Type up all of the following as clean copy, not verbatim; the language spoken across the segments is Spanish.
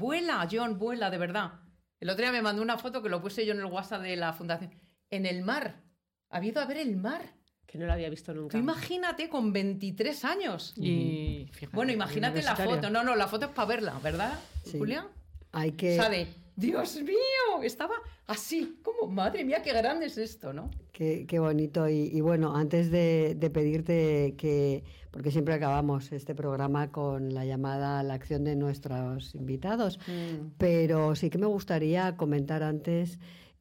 vuela, John, vuela, de verdad. El otro día me mandó una foto que lo puse yo en el WhatsApp de la fundación. En el mar. ¿Ha ido a ver el mar? Que no lo había visto nunca. Tú imagínate con 23 años. Y fíjate, Bueno, imagínate la foto. No, la foto es para verla, ¿verdad, Sí. Julia? Hay que... Sale, Dios mío, estaba así, como, madre mía, qué grande es esto, ¿no? Qué bonito. Y bueno, antes de pedirte que, porque siempre acabamos este programa con la llamada a la acción de nuestros invitados, pero sí que me gustaría comentar antes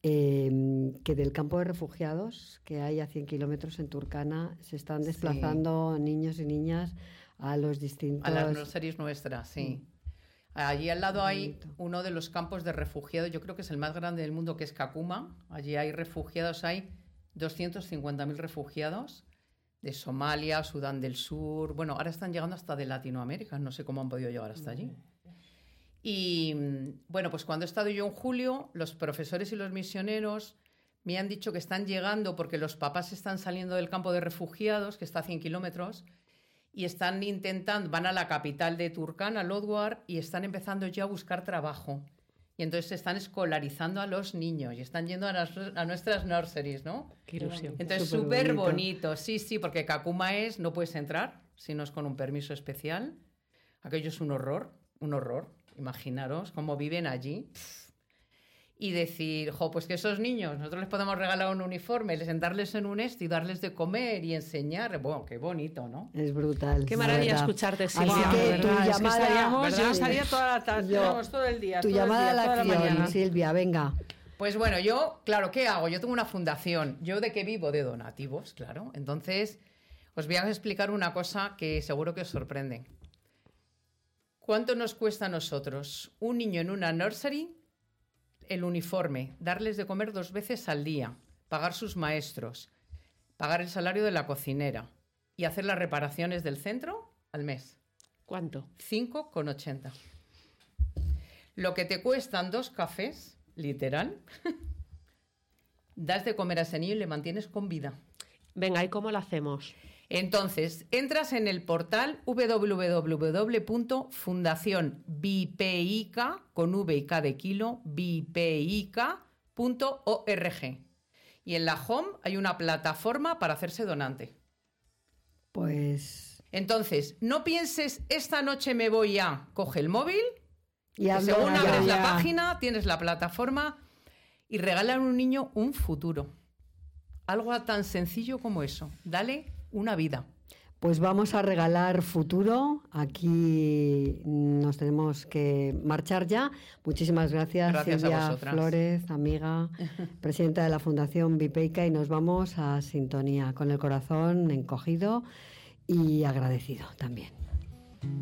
que del campo de refugiados que hay a 100 kilómetros en Turkana se están desplazando niños y niñas a los distintos... A las nurseries nuestras, sí. Allí al lado hay uno de los campos de refugiados, yo creo que es el más grande del mundo, que es Kakuma. Allí hay refugiados, hay 250.000 refugiados de Somalia, Sudán del Sur. Bueno, ahora están llegando hasta de Latinoamérica, no sé cómo han podido llegar hasta allí. Y bueno, pues cuando he estado yo en julio, los profesores y los misioneros me han dicho que están llegando porque los papás están saliendo del campo de refugiados, que está a 100 kilómetros, y están intentando, van a la capital de Turkana, Lodwar, y están empezando ya a buscar trabajo. Y entonces se están escolarizando a los niños y están yendo a nuestras nurseries, ¿no? Qué ilusión. Entonces, súper bonito. Sí, porque Kakuma no puedes entrar si no es con un permiso especial. Aquello es un horror. Imaginaros cómo viven allí. Y decir, pues que esos niños, nosotros les podemos regalar un uniforme, sentarles en un y darles de comer y enseñar. Bueno, qué bonito, ¿no? Es brutal. Qué maravilla escucharte, Silvia. Así que tu llamada... yo estaría toda la tarde, todo el día. Tu llamada a la acción, Silvia, venga. Pues bueno, yo, claro, ¿qué hago? Yo tengo una fundación. ¿Yo de qué vivo? De donativos, claro. Entonces, os voy a explicar una cosa que seguro que os sorprende. ¿Cuánto nos cuesta a nosotros un niño en una nursery? El uniforme, darles de comer 2 veces al día, pagar sus maestros, pagar el salario de la cocinera y hacer las reparaciones del centro al mes. ¿Cuánto? 5,80. Lo que te cuestan 2 cafés, literal, das de comer a ese niño y le mantienes con vida. Venga, ¿y cómo lo hacemos? Entonces, entras en el portal www.fundacionbipik, con V y K de kilo, bipik.org. Y en la home hay una plataforma para hacerse donante. Pues... Entonces, no pienses, esta noche me voy a... Coge el móvil y según abres abres la página, tienes la plataforma y regalan a un niño un futuro. Algo tan sencillo como eso. Dale una vida. Pues vamos a regalar futuro. Aquí nos tenemos que marchar ya. Muchísimas gracias Silvia a vosotras. Flores, amiga, presidenta de la Fundación BIPEIK, y nos vamos a sintonía con el corazón encogido y agradecido también.